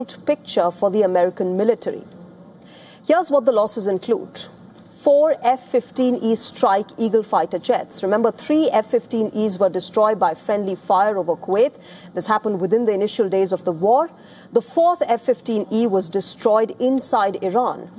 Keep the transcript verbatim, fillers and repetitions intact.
picture for the American military. Here's what the losses include. Four F fifteen E Strike Eagle fighter jets. Remember, three F fifteen Es were destroyed by friendly fire over Kuwait. This happened within the initial days of the war. The fourth F fifteen E was destroyed inside Iran.